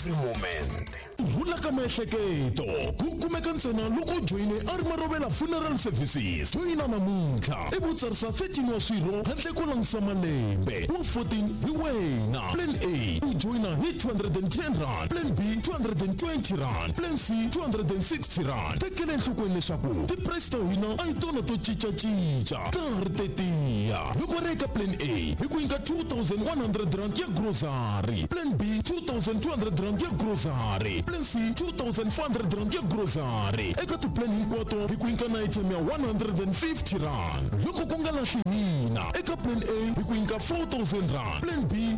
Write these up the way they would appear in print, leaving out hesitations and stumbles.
every moment. Vula ka miehleketo ku kumeka ntsena loko joyine Armarovela Funeral Services. Joyina namuntlha ivutsarisa 13 wa swirho handle ko langisa malembe. Wa 14 hi wena. Plan A u joyina hi 210 rand, Plan B 220 rand, Plan C 260 rand. Tekela enhlokweni leswaku ti-price ta hina a hi tona to cincacinca ta ha ri tetiya. Loko ri eka Plan A hi ku nyika 2,100 rand ya grocery, Plan B 2,200 rand ya grocery, Plan C 2,400 rand ya grocery. Eka ti-plan hinkwato hi ku nyika na item ya 150 rand. Loko ku nga lahli hina eka Plan A hi ku nyika 4,000 rand, Plan B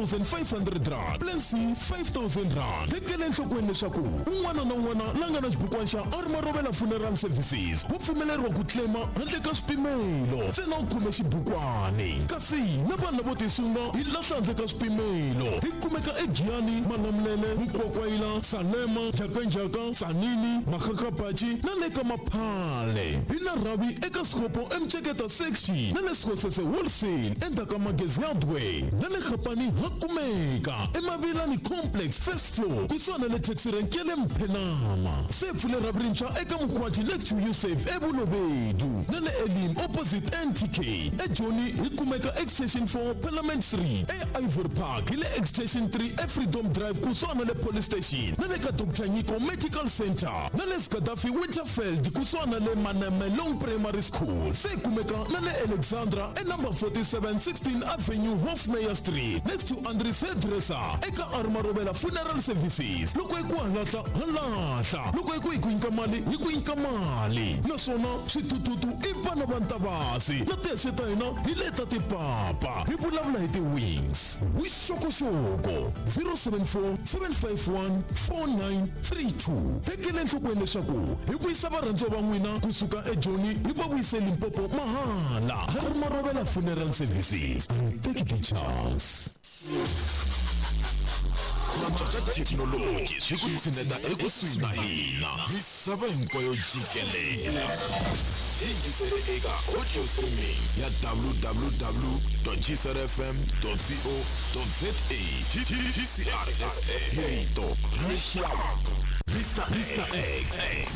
4,500 rand, Plan C 5,000 rand. Tekela enhlokweni leswaku un'wana na un'wana la nga na xibukwana xa Armarovela Funeral Services wa pfumeleriwa ku claima handle ka swipimelo ntsena u khume xibukwana. Kasi na vanhu lavo tisunga hi lahla handle ka swipimelo hi kumeka eGiyani, Malamulele, Mkwakwayila, Salema, Jakanjaka, Tsanini, Makakapachi na le ka Maphale. Hi na rhavi eka Skopo Mcheketa section na le Skosese wholesale endzhaku ka Magezi Hardware na le Khapani ha kumeka eMavilani complex first floor kusuhana le taxi rank ya le Mphelama. Se pfule rhavi rintshwa eka Mukhwathi next to Yusuf eBulobedu na le Elim opposite NTK. eJoni hi kumeka extension 4 Parliament 3 eIvory Park hi le extension 3 Freedom Drive kusuhana le police station na le ka Dr. Nyiko Medical Center na le Skadafi Winterfeld kusuhana le Maneme Long Primary School. Se kumeka na le Alexandra number 47 16 Avenue Hofmeyer Street next to Andres Hairdresser eka Armarovela Funeral Services. Loko hi ku halahla loko hi ku nyika mali hi ku nyika mali naswona switututu i vana va Ntavasi na tihse ta hina hi leta tipapa hi vulavula hi ti-wings. Vuxokoxoko 074 751 4932. Tekela enhlokweni leswaku hi vuyisa varhandziwa va n'wina kusuka eJoni hi va vuyise Limpopo mahala. Armarovela Funeral Services, take the chance. Majaja technology xikutsineta ekusuhi na hina misava hinkwayo jikelela. Yingisele eka audio streaming ya www.gsrfm.co.za. GCRSA Hito Reshaka Mr. X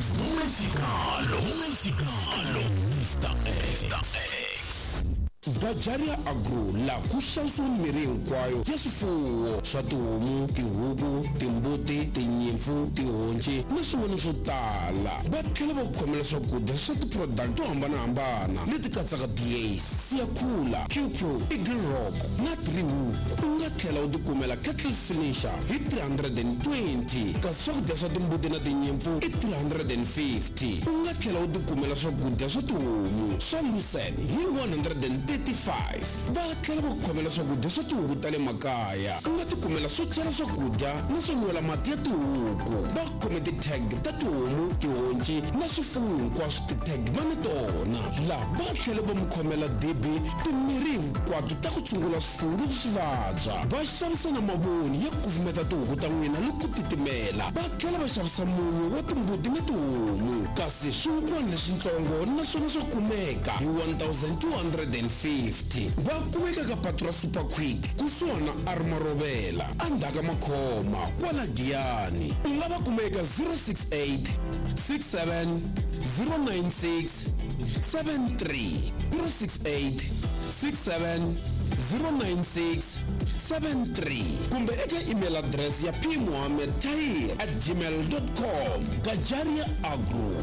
Mr. X. Gajaria Agro la kuxavisiwa mirhi hinkwayo ya swifuwo swa tihomu, tihuku, timbuti, tinyimpfu, tihonci na swin'wana swo tala. Va tlhela va khomela swakudya swa ti-product to hambanahambana leti katsaka BAs, Siakula, QQ, Eagle Rock na Dreamhook. U nga tlhela u tikumela Cattle Finisher hi 320 kasi swakudya swa timbuti na tinyimpfu i 350. U nga tlhela u tikumela swakudya swa tihomu swa Lucerne hi 135. Va tlhela va khomela swakudya swa tihuku ta le makaya. U nga tikumela swo chela swakudya na swo nwela mati ya tihuku. Va khome ti-tag ta tihomu, tihonci na swifuwo hinkwaswo ti-tag va ni tona. Laha va tlhela va mi khomela dibi timirhi hinkwato ta ku tshungula swifuwo loko swi vabya. Va xavisa na mavoni ya kufumeta tihuku ta n'wina loko ku titimela. Va tlhela va xavisa munyu wa timbuti na tihomu. Kasi swin'wana leswintsongo naswona swa kumeka hi 1,250. Va kumeka ka Patra Super Quick kusuhana Armarovela andhaka Makhoma kwala Giyani. U nga va kumeka 068 67 096 73 068 67 096 73 kumbe eka email address ya pmohammed@gmail.com. Gajaria Agro.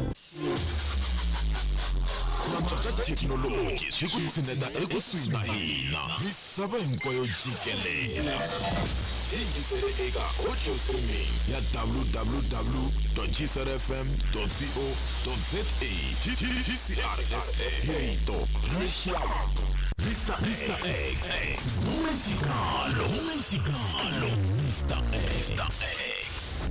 Majaja technology xikutsineta ekusuhi na hina misava hinkwayo jikelela. Yingisele eka audio streaming ya www.gsrfm.co.za. GCRSA Hito Reshaka Mr. X Mr. X.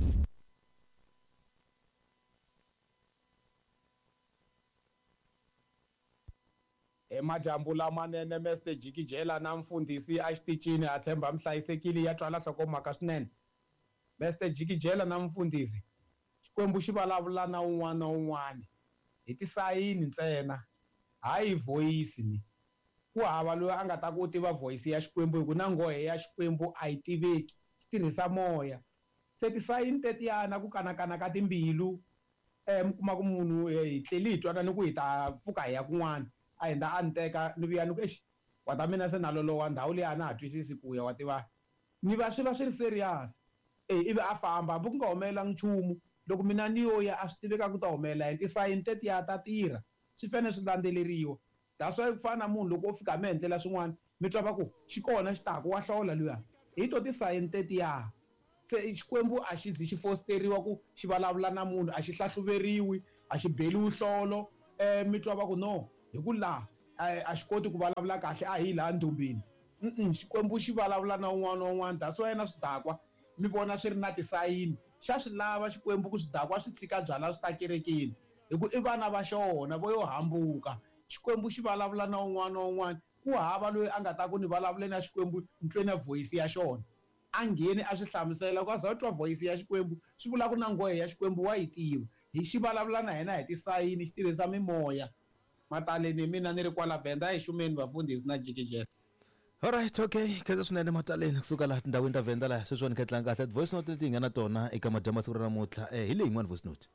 Majambu lamanene Mr. Jikijela na mfundhisi a xitichini a tshemba mihlayisekile ya twala nhlokomhaka swinene. Mr. Jikijela na mfundhisi Xikwembu xi vulavula na un'wana na un'wana hi tisayini ntsena hayi voice ni. Ku hava loyi a nga ta ku tiva voice ya Xikwembu hi ku na nghohe ya Xikwembu a yi tiveki xi tirhisa moya. se tisayini tetiyana ku kanakana ka timbilu mi kuma ku munhu hi tleli hi twanani ku hi ta pfuka hi ya kun'wana a hindza a ni teka ni vuya ni ku exi wa ta mina se na lolowa ndhawu leyi a na ha twisisi ku ya wa tiva ni va swi va swi ri serious ivi a famba hambi ku nga humelelangi nchumu loko mina ni yo ya a swi tiveka ku ta humelela hi tisayini tetiya ta tirha swi fanele swi landzeleriwa that's why ku fana na munhu loko o fika mi endlela swin'wana mi twa va ku xi kona xi taka wa hlola luya hi to tisayini tetiya se xikwembu a xi zi xi fosteriwa ku xi vulavula na munhu a xi hlahluveriwi a xi beliwi nhlolo mi twa va ku no hi ku laha a xi koti ku vulavula kahle a hi laha ndumbini xikwembu xi vulavula na un'wana na un'wana that's why na swidakwa mi vona swi ri na tisayini xa swi lava xikwembu ku swidakwa swi tshika byala swi ta kerekeni hi ku i vana va xona vo yo hambuka xikwembu xi vulavula na un'wana na un'wana ku hava loyi a nga ta ku ni vulavuleni ya xikwembu ni tweni voice ya xona a ngheni a swi hlamusela ku a za twa voice ya xikwembu swi vula ku na nghohe ya xikwembu wa yi tiva hi xi vulavula na hina hi tisayini xi tirhisa mimoya mataleni mina ni ri kwala Venda hi xumeni vafundhisi na jikijela. Alright, okay, khetha swinene mataleni kusuka laha tindhawini ta Venda laha sweswiwani khetlang kahle voice note leti hi nga na tona eka madyama siku ra namuntlha hi leyi yin'wana voice note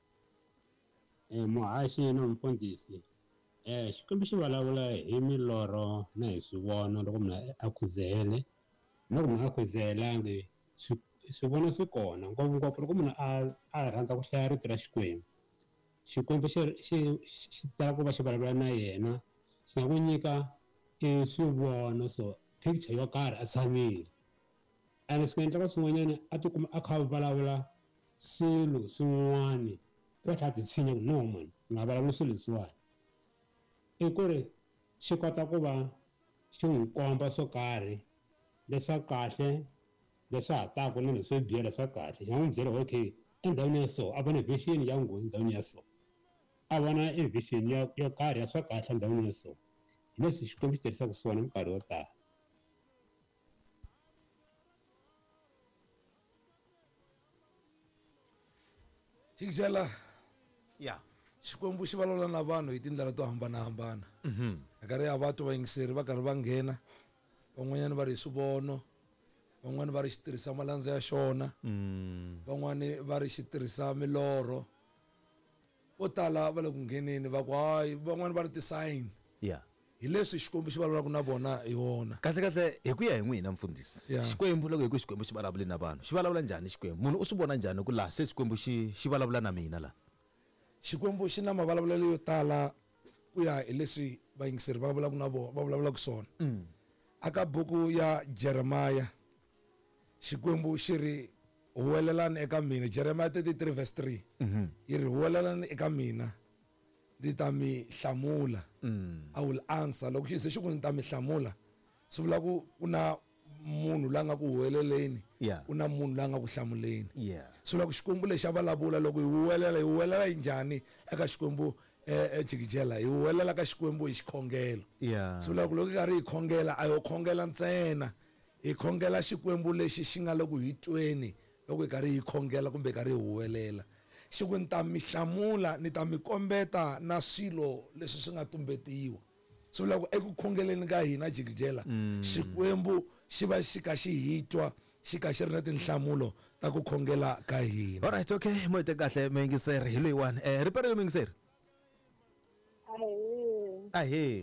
muhaxi no mfundhisi xikwembu xi vulavula hi milorho na hi swivono loko munhu a khuzele loko munhu a khuzelangi swivono swi kona ngopfungopfu loko munhu a rhandza ku hlaya rito ra xikwembu xi tala ku va xi vulavula na yena xi nga ku nyika swivono so picture yo karhi a tshamile ene swi nga endleka swin'wanyana a tikuma a kha a vulavula swilo swin'wani va tlha titshinya ku no munhu nga vulavuli swilo leswiwani i ku ri xi kota ku va xi n'wi komba swo karhi leswa kahle leswi hataka na leswo biha leswa kahle xi nga n'wi byela okay endhawini ya so a vona vision ya nghozi endhawini ya so a vona vision yo karhi ya swa kahle endhawini ya so hi leswi xikwembu xi tirhisaka swona minkarhi yo tala Jikijela xikwembu xi vulavula na vanhu hi tindlela to hambanahambana nkarhi ya vatu vayingiseri va karhi va nghena van'wanyana va ri swivono van'wani va ri xi tirhisa malandza ya xona van'wani va ri xi tirhisa milorho vo tala va le ku ngheneni va ku hayi van'wani va ri ti-sign hi leswi xikwembu xi vulavulaka na vona hi wona kahle hi ku ya hi n'wina mfundhisi xikwembu loko hi ku xikwembu xi vulavuli na vanhu xi vulavula njhani xikwembu munhu u swi vona njhani ku laha se xikwembu xi vulavula na mina laha xikwembu xi na mavulavulelo yo tala ku ya hi leswi vayingiseri va vulavulaka swona aka buku ya Jeremiah xikwembu xi ri huwelelani eka mina Jeremiah 33 verse 3 yi ri huwelelani eka mina ndzi ta mi hlamula I will answer loko xi ze xi ku ni ta mi hlamula swi vula ku na munhu la nga ku huweleleni ku na munhu la nga ku hlamuleni swi vula ku xikwembu lexi a vulavula loko hi huwelela hi njhani eka xikwembu Jikijela hi huwelela ka xikwembu hi xikhongelo swi vula ku loko hi karhi hi khongela a ho khongela ntsena hi khongela xikwembu lexi xi nga loko hi tweni loko hi karhi hi khongela kumbe hi karhi hi huwelela xi ku ni ta mi hlamula ni ta mi kombeta na swilo leswi swi nga tumbetiwa swi vula ku eku khongeleni ka hina Jikijela xikwembu xi va xi ka xi hitwa xi ka xi ri na tinhlamulo ta ku khongela ka hina. Alright, okay, mo te kahle mengiseri hi loyiwani riperile mengiseri hayi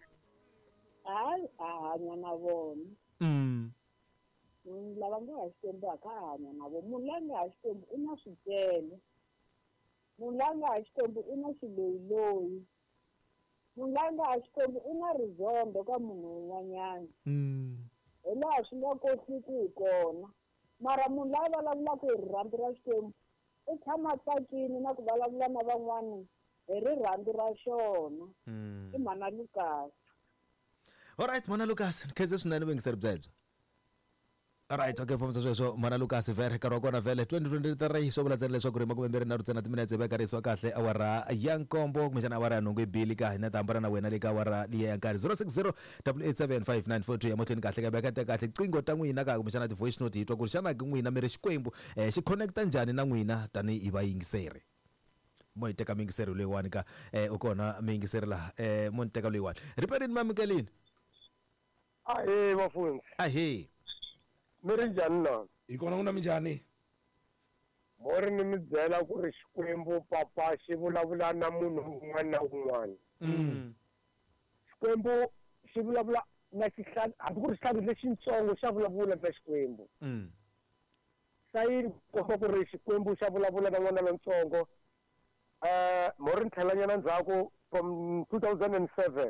a hanya na vona munhu lava nga ha xikwembu a kha a hanya na vona munhu la nga ha xikwembu u na swicele munhu la nga ha xikwembu u na xiloyiloyi munhu la nga ha xikwembu u na rizondo ka munhu un'wanyana hi laha swi nga kotiki hi kona mara munhu la vulavulaka hi rirhandzu ra xikwembu u tshama tsakini na ku vulavula na van'wani hi rirhandzu ra xona i Mana Lucas. Alright, Mana Lucas, khenze swinene mengiseri byebyo. Alright, okay, pomsa sweswo Mana Lucas vere nkarhi wa kona vele 2023 swo vula leswaku ri makumembiri na rutsena timinetse veka riswa kahle awara ya nkombo kumbexana awara ya nhungu yi bili ka hina ta hambana na wena le ka awara liya ya nkarhi 060 8875942 ya mahlweni kahle ka veka te kahle qingo ta n'wina ka kumbexana ti voice note hi twa ku ri xana ki n'wina mi ri xikwembu xi connecta njhani na n'wina tanihi vayingiseri mo iteka mingiseri loyiwani ka u kona mingiseri laha mo niteka loyiwani riperini mamukelini ahe bafundzi ahe mi ri njhani na hi kona ku na minjhani Mori ni mi byela ku ri Xikwembu papa xi vulavula na munhu un'wana na un'wana. Xikwembu xi vulavula na xihlari hambi ku ri xihlari lexitsongo xa vulavula na Xikwembu. Sayini komba ku ri Xikwembu xa vulavula na n'wana lontsongo. Mori ni tlhelanyana ndzhaku from 2007.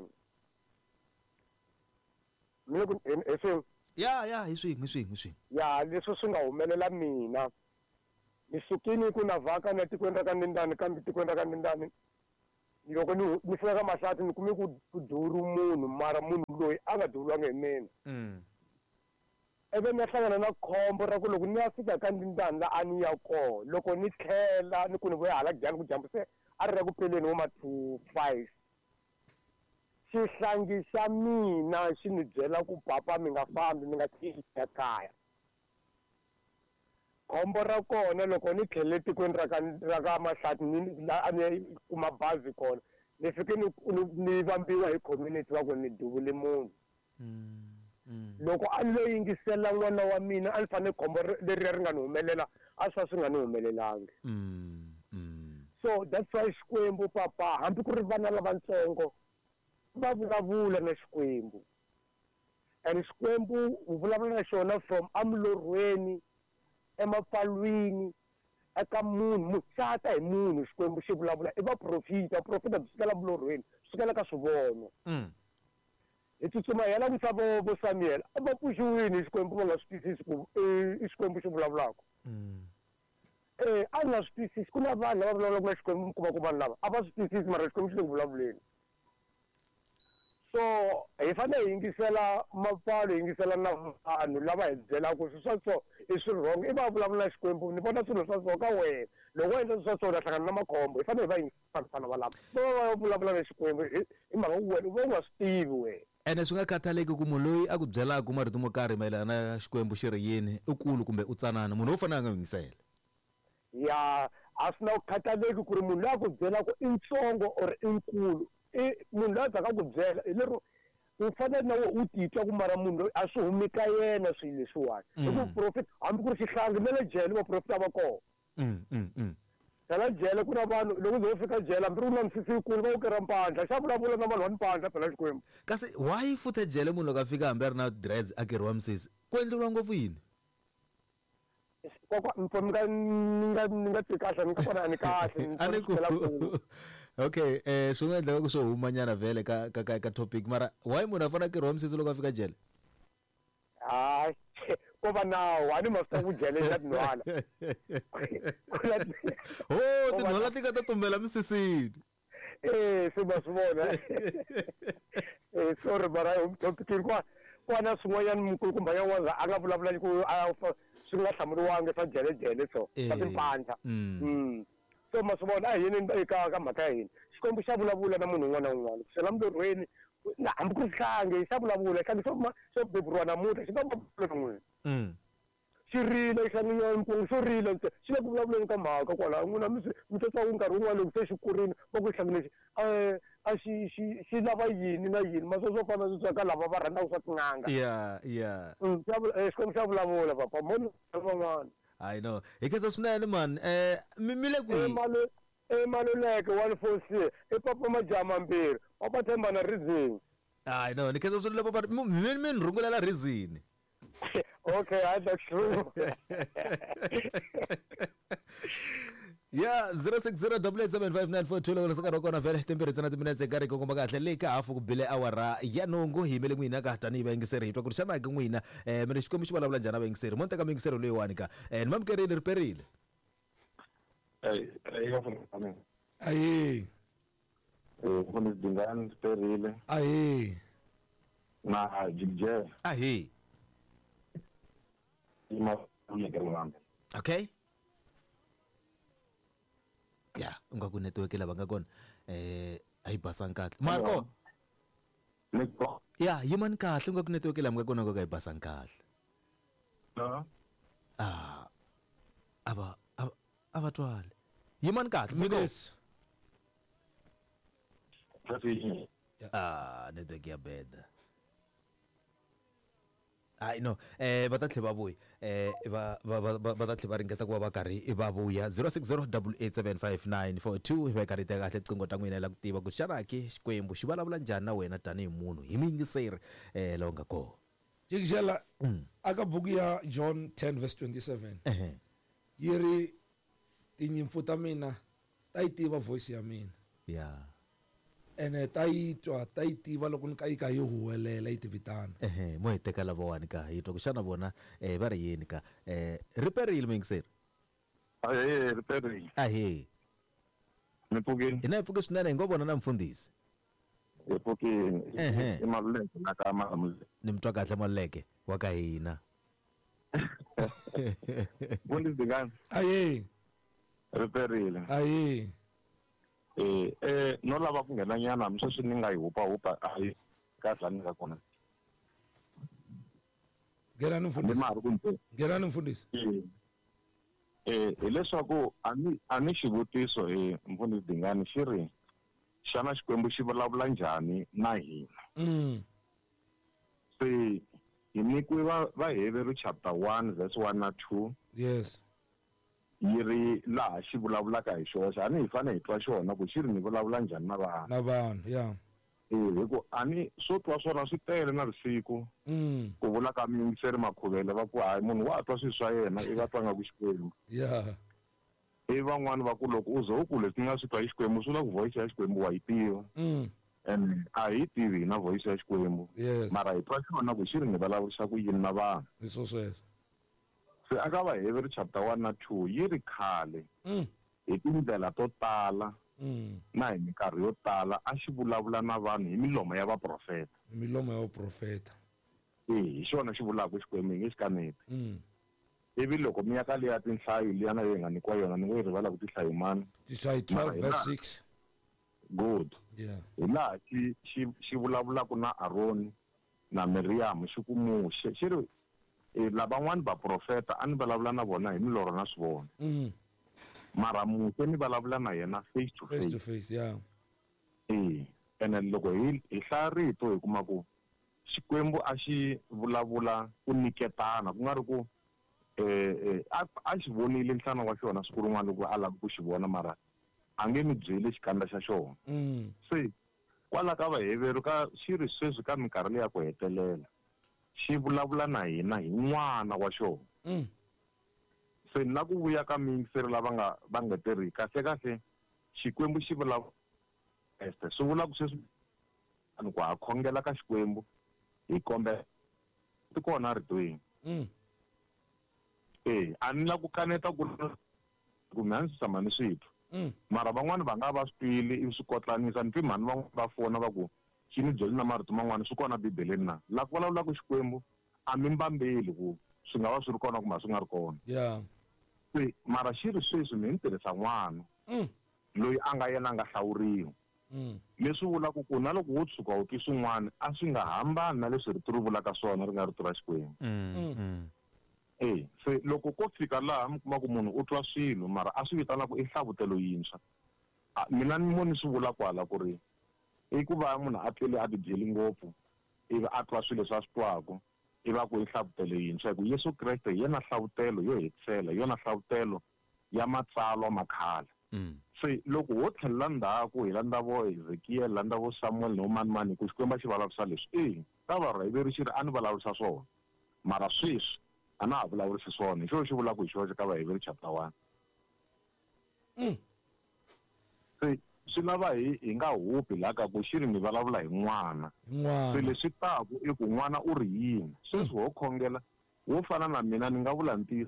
Mi le ku hi swin'we. Ya hi swin'we. Ya leswi swi nga humelela mina. Ni sukini ku na vhaka na tikweni ra ka Nindani kambe tikweni ra ka Nindani loko ni fika ka Mahlati ni kume ku duru munhu mara munhu loyi a nga duriwanga hi mina. Ebe ni ya hlangana na khombo ra ku loko ni ya fika ka Nindani la a ni ya koho loko ni tlhela ni ku ni vuya hala Giyani ku dyambu se a ri ra ku peleni wo ma 2-5. Xihlangi xa mina xi ni byela ku papa mi nga fambi mi nga tiyisi ya kaya. Khombo ra kona loko ni tlhele tikweni ra ka Mahlati la a ni kuma bazi kona ni fike ni vambiwa hi community va ku ni duvule munhu. Loko a ni lo yingisela n'wana wa mina a ni fanele khombo leriya ri nga ni humelela a swi nga ni humelelangi. So that's why Xikwembu papa hambi ku ri vana lavatsongo va vulavula na Xikwembu and Xikwembu u vulavula na xona from amilorhweni emapfalwini eka munhu mucata hi munhu Xikwembu xi vulavula i vaprofita byi sukela milorhweni sukela ka swivono. Hi tsutsuma hela misava vo Samuel a va pfuxiwini Xikwembu va nga swi twisisi ku i Xikwembu xi vulavulaka. A nga swi twisisi ku na vanhu lava vulavulaka na Xikwembu mi kuma ku vanhu lava a va swi twisisi mara Xikwembu xi le ku vulavuleni. So hi fanele hi yingisela mapfalo hi yingisela na vanhu lava hi byelaka ku swilo swa so i swi wrong i va vulavula na Xikwembu ni vona swilo swa so ka wena loko endla swa so na hlangana na makhombo hi fanele hi va yingisana valava va vulavula na Xikwembu hi mhaka ku wena u nga swi tivi wena. Ene swi nga khataleki ku munhu loyi a ku byelaka marito mo karhi mayelana na Xikwembu xi ri yini i kulu kumbe u tsanana munhu wo fanele a nga yingisela. Ya a swi na ku khataleki ku ri munhu loyi a ku byelaka i ntsongo or i nkulu munhu loyi a dzaka ku byela hi lero u fanele na we u titwa ku mara munhu loyi a swi humi ka yena swilo leswiwani hi ku profit hambi ku ri xihlangi na le jele vaprofita va kona. Hala jele ku na vanhu loko u fika jele hambi ri na misisi yikulu va wu kera mpandla xa vulavula na vanhu va mpandla phela Xikwembu. Kasi why futhe jele munhu loko a fika hambi a ri na dreads a keriwa misisi ku endleriwa ngopfu yini? Ni nga twi kahle ni ka kona a ni kahle. Okay swi nga endleka ku swo humanyana vhele ka topic mara why munhu a fanele a keriwa misisi loko a fika jele? Hayi ko va nawu a ni ma swi ku jele ya tinhwala. Tinhwala ti nga ta tumbela misisini. Swi ma swi vona. Sorry mara topic kwa na swin'wanyana mukulukumba yan'wana a nga vulavula ku swi nga hlamuriwangi swa jele so swa timpandla. So ma swi vona a hi yini eka mhaka ya hina Xikwembu xa vulavula na munhu un'wana na un'wana kusela milorhweni hambi ku ri hlangi xa vulavula hlangi xo beburiwa namuntlha xi ta vulavula na n'wina. Xi rile hlangi xo rile xi le ku vulavuleni ka mhaka kwalaho n'wina mi twa nkarhi wun'wana loko se xi kurile va ku hlangi lexi a xi lava yini na yini ma swo fana swi ka lava va rhandzaka swa tin'anga. Xikwembu xa vulavula papa munhu van'wana. I know. Hi khensa swinene man. Mi le kwihi? Maluleke 146 i papa majama mbirhi papa Themba na Reason. I know. Ni khensa swinene papa mi rhungulela Reason. Okay, that's true. Ya 0608875942 loko saka rokona vele temperature na timinetse ka ri ko komba kahle le ka hafu ku bile awara ya nongo hi mele n'wina ka tani va yingiseri hi twa ku ri xana ka n'wina mire Xikwembu xi vulavula njhani va yingiseri mo teka mi yingiseri loyi wani ka ni mamukerile riperile aye kuni Dingani riperile aye na Jigje ahe okay ya unga ku network lava nga kona ayi basang kahle Marco ya yimani kahle unga ku network lava nga kona ka yi basang kahle ava twale yimani kahle Yes. network ya beda I know va ta tlhela va vuya va ta tlhela va ringeta ku va va karhi va vuya 0608875942 va karhi teka kahle riqingho ta n'wina la ku tiva ku xana ke Xikwembu xi vulavula njhani na wena tanihi munhu hi muyingiseri lawa nga kona Jikijela aka buku ya John 10:27 yi ri tinyimpfu ta mina ta yi tiva voice ya mina yeah ene ta yi tiva loko ni ka yi huwelela yi tivitana mo hi teka lavawani ka hi twa ku xana vona va ri yini ka riperile muyingiseri riperile ahe mi pfukile hina hi pfuke swinene hi ngo vona na mfundhisi hi pfukile i Maluleke na ka Maluleke ni mi twa kahle Maluleke wa ka hina Mfundhisi Dingani aye riperile aye no lava ku nghena nyana mi sweswi ni nga yi hupa ayi kahle ni nga kona gerani mfundhisi hileswaku a ni xivutiso Mfundhisi Dingani xi ri xana Xikwembu xi vulavula njhani na hina se hi nyikiwe va Hebrew chapter 1 verse 1 na 2 yes yi ri laha xi vulavulaka hi xoxa a ni hi fanele hi twa xona ku xi ri ni vulavula njhani na vanhu ya hiku ani swo twa swona swi tele na vusiku ku vula ka miyingiseri Makhuvele va ku hayi munhu wa twa swilo swa yena i va twanga ku Xikwembu ya van'wani va ku loko u ze u ku leswi nga swi twa hi Xikwembu swi la ku voice ya Xikwembu wa yi tiva and a hi tivi hi na voice ya Xikwembu mara hi twa xona ku xi ri ni vulavurisa ku yini na vanhu hi sweswo se aka va Hebrew chapter 1 na 2 yi ri khale hi tindlela to tala na hi minkarhi yo tala a xi vulavula na vanhu hi milomo ya vaprofeta hi xona xi vulaka Xikwembu hi nge xi kaneti ivi loko mi ya ka leya tinhlayo liya na yo hi nga nyikiwa yona ni ngo yi rivala ku tinhlayo mani tinhlayo 12 verse 6 good hi laha xi vulavulaka na Aroni na Miriam xi ku muxe xi ri lavan'wani vaprofeta a ni vulavula na vona hi milorho na swivona mara Muse ni vulavula na yena face to face ene loko hi hlaya rito hi kuma ku Xikwembu a xi vulavula ku niketana ku nga ri ku a xi vonile nhlana wa xona siku rin'wana loko a lava ku xi vona mara a nge mi byeli xikandza xa xona se kwala ka Vaheveri ka xi ri sweswi ka minkarhi leya ku hetelela xi vulavula na hina hi n'wana wa xona se na ku vuya ka miyingiseri lava va nga tirhi kahle Xikwembu xi vulavula swi vula ku sweswi vanhu ku ha khongela ka Xikwembu hi kombela ti kona ritweni a ni la ku kaneta ku mi a ni tshama ni swi twa mara van'wani va nga va swi twile ivi swi kotlanisa ni twi mhani van'wana va fona va ku xi ni byeli na marito man'wana swi kona bibeleni na la ku vulavulaka Xikwembu a mi mbambeli ku swi nga va swi ri kona kumbe swi nga ri kona se mara xi ri sweswi mi ni tirhisa n'wana loyi a nga yena a nga hlawuriwa leswi vulaka ku na loko wo tshuka u twi swin'wana a swi nga hambani na leswi rito ri vulaka swona ri nga rito ra Xikwembu se loko ko fika laha mi kuma ku munhu u twa swilo mara a swi vitana ku i hlavutelo yintshwa mina ni voni swi vula kwala ku ri i ku va munhu a tlele a tibyeli ngopfu ivi a twa swilo leswi a swi twaku i va ku i hlavutelo yintshwa hi ku Yesu Kreste hi yena hlavutelo yo hetisela hi yona hlavutelo ya matsalwa makhale se loko wo tlhelela ndzhaku hi landza vo Ezekiel landza vo Samuel no mani hi ku Xikwembu xi vulavurisa leswi ta Varheveri xi ri a ni vulavurisa swona mara sweswi a na ha vulavurisi swona hi xo xi vulaka hi xoxe ka Vaheveri chapter 1 se swi lava hi nga hupi laha ka ku xi ri ni vulavula hi n'wana se leswi taku i ku n'wana u ri yini sweswi wo khongela wo fana na mina ni nga vula ntiso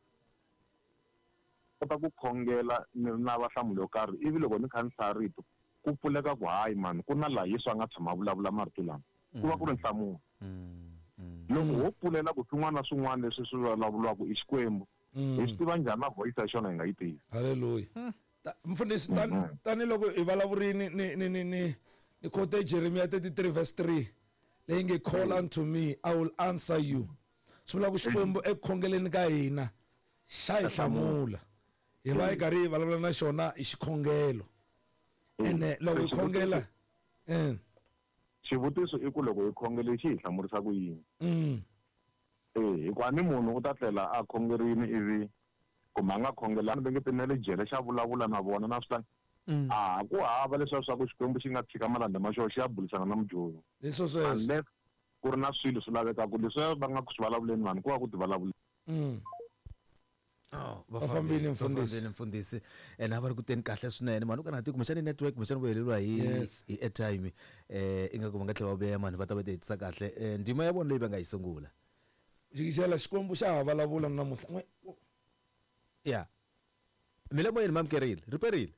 kota ku khongela na vahlamulo yo karhi ivi loko ni kha ni hlaya rito ku pfuleka ku hayi mani ku na laha Yesu a nga tshama vulavula marito lama ku va ku ri nhlamulo loko wo pfulela ku swin'wana na swin'wana leswi swi vulavuriwaka i Xikwembu hi swi tiva njhani na voice ya xona hi nga yi tivi halleluya mfundhisi tanihiloko hi vulavurini ni khote Jeremiah 33 verse 3 leyi nge call unto me I will answer you swi vula ku Xikwembu ekhongeleni ka hina xa hi hlamula hi va hi karhi hi vulavula na xona hi xikhongelo ene loko hi khongela xivutiso i ku loko hi khongele xi hi hlamurisa ku yini hikuva ni munhu u ta tlela a khongerini ivi kumbe a nga khongelani va nge ti na le jele xa vulavula na vona na swi ku hava leswiya swa ku Xikwembu xi nga tshika malandla ma xona xi ya burisana na mudyohi leswo sweswo unless ku ri na swilo swi lavekaka leswiya va nga ku swi vulavuleni vanhu ku va ku ti vulavuleni. Vafambile mfundhisi and a va ri ku teni kahle swinene mani u kana ti kumbexani network kumbexani vo heleriwa hi airtime ingaku va nga tlhela va vuya mani va ta va ti hetisa kahle ndima ya vona leyi va nga yi sungula jikijela Xikwembu xa ha vulavula namuntlha ya mi le moyeni mamukerile riperile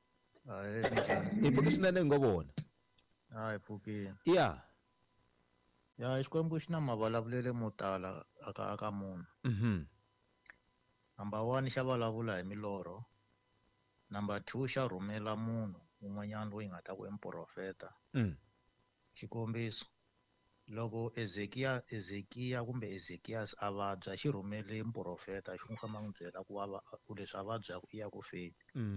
i pfuke swinene hi ngo vona hi pfukile ya Xikwembu xi na mavulavulele mo tala aka munhu. Number 1 xa vulavula hi milorho. Number 2 xa rhumela munhu un'wanyana loyi nga ta ku emprofeta. Xikombiso loko Ezekiya kumbe Ezekiyas a vabya xi rhumele mprofeta xi n'wi famba n'wi byela ku leswi a vabyaka i ya ku feni.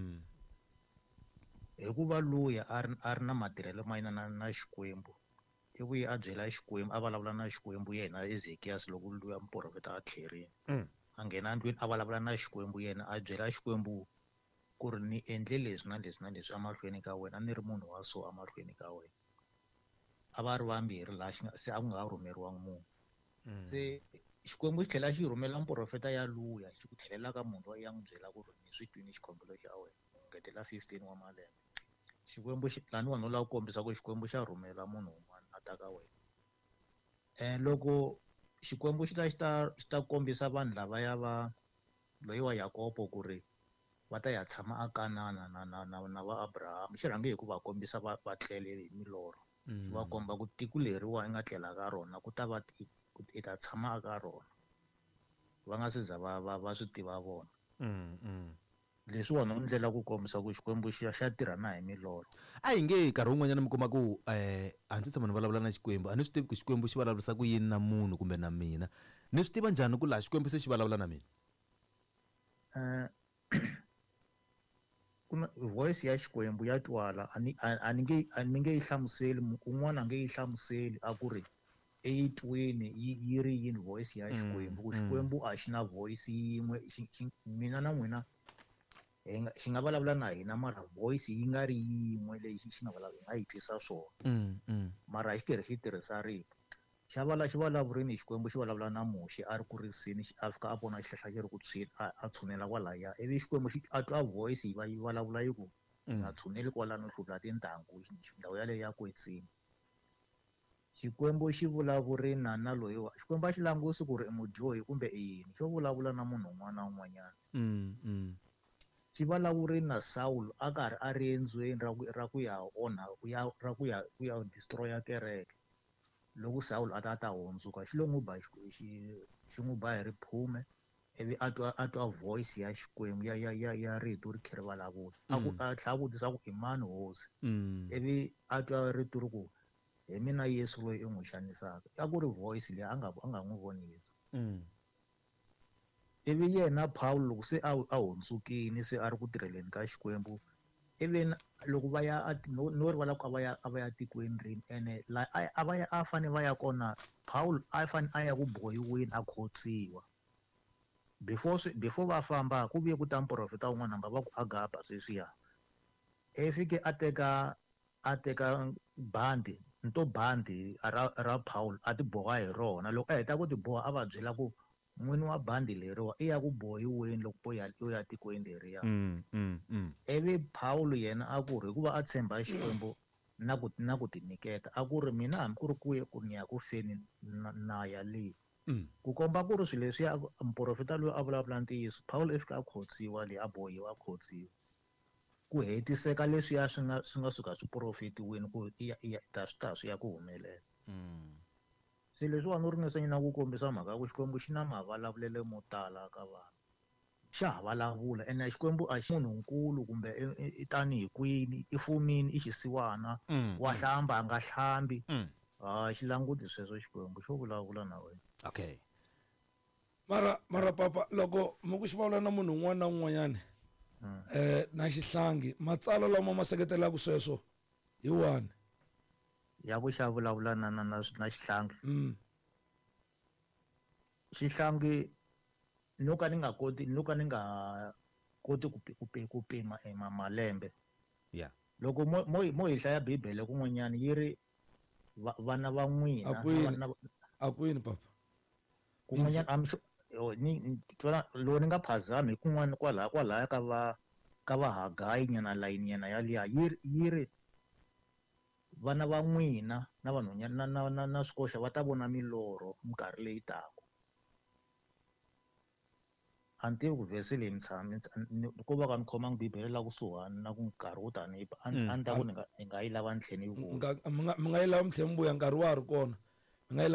Hikuva luya a ri na matirhelo ma yina na Xikwembu ivi a byela Xikwembu a vulavula na Xikwembu yena Ezekiyas loko luya mprofeta a tlherini a nghena ndlwini a vulavula na Xikwembu yena a byela Xikwembu ku ri ni endle leswi na leswi na leswi amahlweni ka wena ni ri munhu wa so amahlweni ka wena a va ri vambirhi laha se a ku nga rhumeriwangi munhu se Xikwembu xi tlhela xi rhumela mprofeta ya luya xi ku tlhelela ka munhu loyi ya n'wi byela ku ri ni swi twini xikombelo xa wena ngetela 15 wa malembe Xikwembu lani vanhu lava ku kombisa ku Xikwembu xa rhumela munhu un'wana a ta ka wena loko Xikwembu xi ta kombisa vanhu lavaya loyi wa Yakobo ku ri va ta ya tshama a Kanana na va Abraham xi rhange hi ku va kombisa va tlele hi milorho xi va komba ku tiko leriwa i nga tlela ka rona ku ta va i ta tshama aka rona va nga se za va swi tiva vona leswiwani u ndlela ku kombisa ku Xikwembu xa tirha na hi milorho a hi nge nkarhi wun'wanyana mi kuma ku a ndzi tshama ni vulavula na Xikwembu a ni swi tivi ku Xikwembu xi vulavurisa ku yini na munhu kumbe na mina ni swi tiva njhani ku laha Xikwembu se xi vulavula na mina ku na voice ya Xikwembu ya twala a ni nge yi hlamuseli un'wana a nge yi hlamuseli a ku ri eyitweni yi ri yini voice ya Xikwembu ku Xikwembu a xi na voice yin'we mina na n'wina xi nga vulavula na hina mara voice yi nga ri yin'we leyi xi nga vulavula hi nga yi twisa swona mara xi karhi xi tirhisa rito xi vulavurini hi Xikwembu xi vulavula na Moxe a ri ku risini a fika a vona xihlahla xi ri ku tshwini a tshunela kwalaya ivi Xikwembu xi a twa voice yi vulavula yi ku nga tshuneli kwalano hlula tintangu ndhawu yaleyo ya kwetsini Xikwembu xi vulavurini na loyiwa Xikwembu a xi langusi ku ri i mudyohi kumbe i yini xo vulavula na munhu un'wana na un'wanyana xi vulavurini na Saul a karhi a ri endzweni ra ku ya onha ku ya destroya kereke loko Saul a ta hundzuka xi lo n'wi ba xi n'wi ba hi riphume ivi a twa voice ya Xikwembu ya rito ri kha ri vulavula a tlhela vutisa ku i mani hosi ivi a twa rito ri ku hi mina Yesu loyi i n'wi xanisaka a ku ri voice leyi a nga n'wi voni Yesu ivi yena Paul loko se a hundzukini se a ri ku tirheleni ka Xikwembu ivi loko va ya no rivala ku a va ya tikweni rini ene a fane va ya kona Paul a fane a ya ku bohiweni a khotsiwa before va famba ku vuye ku ta mprofeta wun'wana namba va ku Agaba sweswiya fike a teka bandi ra Paul a ti boha hi rona loko a heta ku ti boha a va byela ku n'wini wa bandi leriwa i ya ku bohiweni loko u ya tikweni leriya ivi Paul yena a ku ri hikuva a tshemba Xikwembu na ku tinyiketa a ku ri mina hambi ku ri kuye ku ni ya ku feni na ya leyi ku komba ku ri swilo leswiya mprofeta loyi a vulavula ntiyiso Paul i fika a khotsiwa leyi a bohiwa a khotsiwa ku hetiseka leswiya swi nga suka swi profetiweni ku swi ya ku humelela se leswiwani u ringesanye na ku kombisa mhaka ya ku Xikwembu xi na mavulavulelo mo tala ka vanhu xa ha vulavula ene Xikwembu a xi munhunkulu kumbe i tanihi kwini i fumini i xisiwana wa hlamba a nga hlambi xi languti sweswo Xikwembu xo vulavula na wena okay mara papa loko mi ku xi vulavula na munhu un'wana na un'wanyana na xihlangi matsalwa lama ma seketelaka sweswo hi wani ya ku xa vulavula na xihlangi xihlangi nuka ni nga koti ku pima malembe yeah loko mo hi hlaya bibele kun'wanyana yi ri vana va n'wina akwini papa kun'wanyana lowu ni nga phazami kun'wana kwalaya ka va Hagayi nyana layini yena yaliya yi ri vana va n'wina na vanhwanyana na swikoxa va ta vona milorho minkarhi leyi taka a ni tivi ku vhesi leyi ni tshami ko va ka ni khomangi bibele la kusuhani na ku nkarhi wu ta ni a ni ta ku ni nga yi lava ni tlhela ni yi vona mi nga yi lava mi tlhela mi vuya nkarhi wa ha ri kona